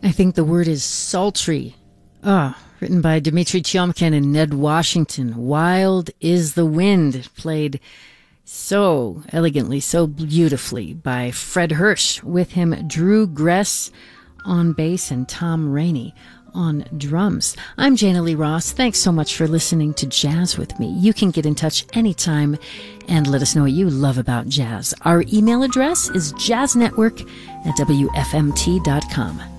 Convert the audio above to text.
I think the word is sultry. Written by Dmitri Tiomkin and Ned Washington. Wild is the Wind, played so elegantly, so beautifully by Fred Hirsch. With him, Drew Gress on bass and Tom Rainey on drums. I'm Jana Lee Ross. Thanks so much for listening to Jazz with me. You can get in touch anytime and let us know what you love about jazz. Our email address is jazznetwork@wfmt.com.